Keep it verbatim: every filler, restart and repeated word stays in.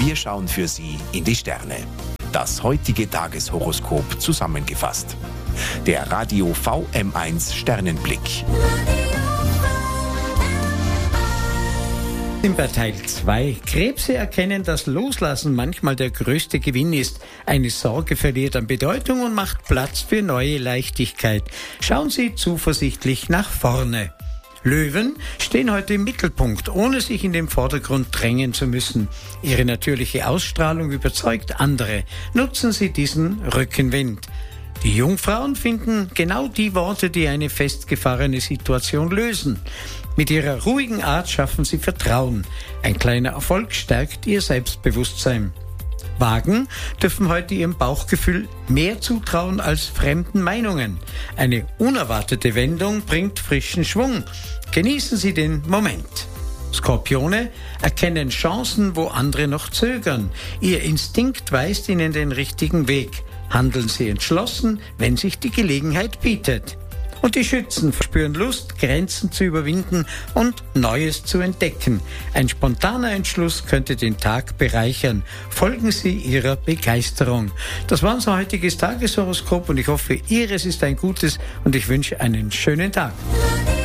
Wir schauen für Sie in die Sterne. Das heutige Tageshoroskop zusammengefasst. Der Radio V M eins Sternenblick. Bei Teil zwei. Krebse erkennen, dass Loslassen manchmal der größte Gewinn ist. Eine Sorge verliert an Bedeutung und macht Platz für neue Leichtigkeit. Schauen Sie zuversichtlich nach vorne. Löwen stehen heute im Mittelpunkt, ohne sich in den Vordergrund drängen zu müssen. Ihre natürliche Ausstrahlung überzeugt andere. Nutzen Sie diesen Rückenwind. Die Jungfrauen finden genau die Worte, die eine festgefahrene Situation lösen. Mit ihrer ruhigen Art schaffen sie Vertrauen. Ein kleiner Erfolg stärkt ihr Selbstbewusstsein. Wagen dürfen heute ihrem Bauchgefühl mehr zutrauen als fremden Meinungen. Eine unerwartete Wendung bringt frischen Schwung. Genießen Sie den Moment. Skorpione erkennen Chancen, wo andere noch zögern. Ihr Instinkt weist ihnen den richtigen Weg. Handeln Sie entschlossen, wenn sich die Gelegenheit bietet. Und die Schützen verspüren Lust, Grenzen zu überwinden und Neues zu entdecken. Ein spontaner Entschluss könnte den Tag bereichern. Folgen Sie Ihrer Begeisterung. Das war unser heutiges Tageshoroskop und ich hoffe, Ihres ist ein gutes und ich wünsche einen schönen Tag.